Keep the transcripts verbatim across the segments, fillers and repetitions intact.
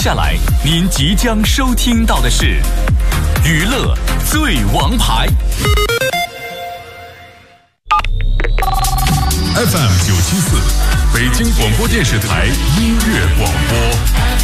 下来您即将收听到的是娱乐最王牌 F M 九七四北京广播电视台音乐广播。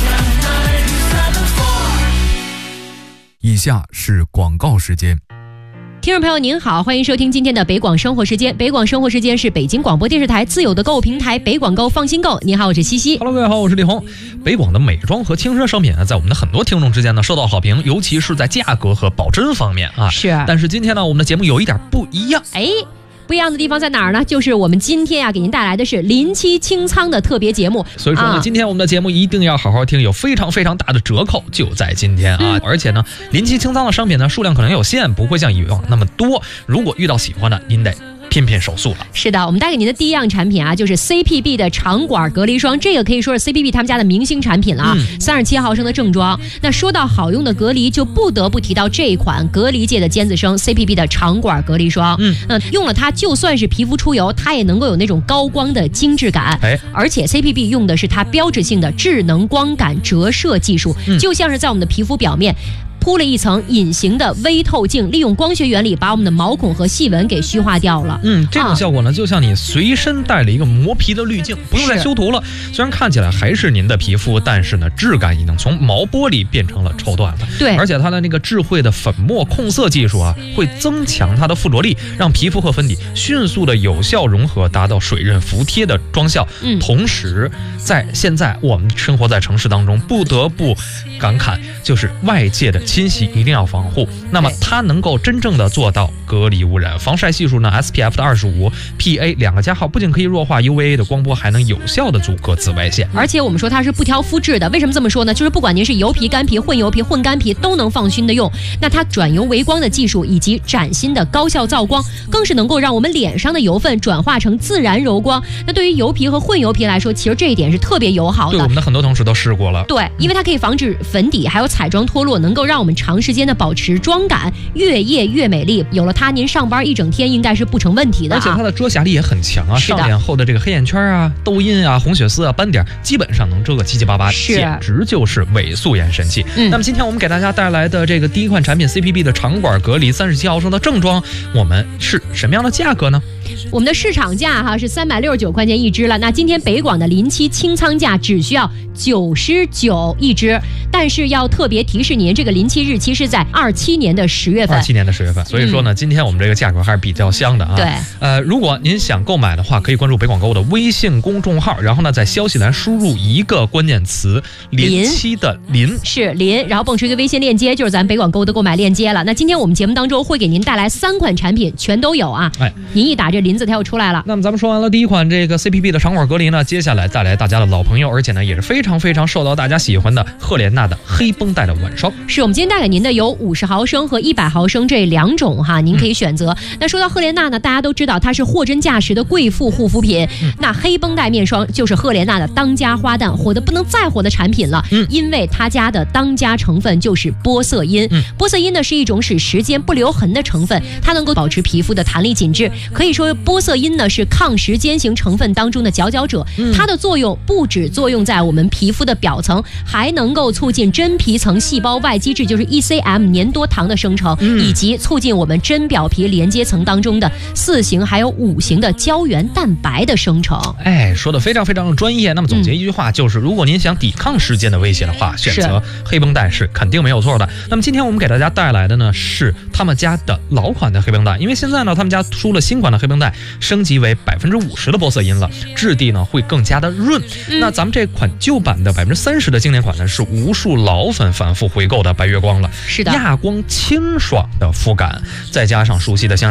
以下是广告时间。 听众朋友您好，欢迎收听今天的北广生活时间。北广生活时间是北京广播电视台自有的购物平台北广购放心购。您好，我是西西。 Hello， 各位好，我是李红。北广的美妆和轻奢商品在我们的很多听众之间呢受到好评，尤其是在价格和保真方面啊。 是。 但是今天呢，我们的节目有一点不一样。 哎。不一样的地方在哪儿呢？就是我们今天呀，给您带来的是临期清仓的特别节目。 所以说呢， 啊、 今天我们的节目一定要好好听，有非常非常大的折扣就在今天啊！嗯、而且呢，临期清仓的商品呢数量可能有限，不会像以往那么多。如果遇到喜欢的，您得拼拼手速了。 是的，我们带给您的第一样产品啊，就是 C P B 的长管隔离霜，这个可以说是 C P B 他们家的明星产品了啊，三十七毫升的正装。那说到好用的隔离，就不得不提到这一款隔离界的尖子生 C P B 的长管隔离霜。嗯，那用了它，就算是皮肤出油，它也能够有那种高光的精致感。哎，而且 C P B 用的是它标志性的智能光感折射技术，嗯、就像是在我们的皮肤表面铺了一层隐形的微透镜，利用光学原理把我们的毛孔和细纹给虚化掉了。 嗯，这种效果呢，啊、就像你随身带了一个磨皮的滤镜，不用再修图了。虽然看起来还是您的皮肤，但是呢，质感已经从毛玻璃变成了绸缎了。 对， 而且它的那个智慧的粉末控色技术啊，会增强它的附着力，让皮肤和粉底迅速的有效融合，达到水润服帖的妆效。嗯，同时在现在我们生活在城市当中，不得不感慨，就是外界的侵袭一定要防护，那么它能够真正的做到隔离污染。防晒系数呢 S P F 的二十五 P A 两个加号，不仅可以弱化 U V A 的光波，还能有效的阻隔紫外线。 而且我们说它是不挑肤质的，为什么这么说呢？就是不管您是油皮、干皮、混油皮、混干皮，都能放心的用。那它转油为光的技术以及崭新的高效造光，更是能够让我们脸上的油分转化成自然柔光。那对于油皮和混油皮来说，其实这一点是特别友好的。 对，我们的很多同事都试过了。 对，因为它可以防止粉底还有彩妆脱落，能够让我们长时间的保持妆感，越夜越美丽。有了它，您上班一整天应该是不成问题的、啊。 而且它的遮瑕力也很强啊，上脸后的这个黑眼圈啊、痘印啊、红血丝啊、斑点，基本上能遮个七七八八，简直就是伪素颜神器。嗯、那么今天我们给大家带来的这个第一款产品 C P B 的长管隔离三十七毫升的正装，我们是什么样的价格呢？ 我们的市场价哈是三百六十九块钱一支了，那今天北广的临期清仓价只需要九十九一支，但是要特别提示您，这个临期日期是在二七年的十月份。 二七年的十月份，所以说呢，嗯、今天我们这个价格还是比较香的啊。 对， 呃，如果您想购买的话，可以关注北广购物的微信公众号，然后呢，在消息栏输入一个关键词“临期”的“临” 是临，然后蹦出一个微信链接，就是咱北广购物的购买链接了。那今天我们节目当中会给您带来三款产品，全都有啊。哎，您一打这“临”字，它又出来了。 那么咱们说完了第一款这个 C P B 的长管隔离呢，接下来带来大家的老朋友，而且呢也是非常非常受到大家喜欢的赫莲娜的黑绷带的晚霜。 是我们今天带给您的有五十毫升和一百毫升这两种哈，您可以选择。嗯、那说到赫莲娜呢，大家都知道它是货真价实的贵妇护肤品。嗯、那黑绷带面霜就是赫莲娜的当家花旦，火的不能再火的产品了。嗯、因为它家的当家成分就是玻色因。嗯、玻色因呢是一种使时间不留痕的成分，它能够保持皮肤的弹力紧致。可以说玻色因呢是抗时间型成分当中的佼佼者。嗯、它的作用不只作用在我们皮肤的表层，还能够促进真皮层细胞外基质，就是 E C M 粘多糖的生成，嗯、以及促进我们真表皮连接层当中的四型还有五型的胶原蛋白的生成。 哎，说的非常非常的专业。那么总结一句话，就是、嗯、如果您想抵抗时间的威胁的话，选择黑绷带是肯定没有错的。那么今天我们给大家带来的呢是他们家的老款的黑绷带，因为现在呢他们家出了新款的黑绷带，升级为百分之五十的玻色因了，质地呢会更加的润。嗯、那咱们这款旧版的百分之三十的经典款呢，是无数老粉反复回购的白月光了。 是的， 亚光清爽的肤感，再加上熟悉的香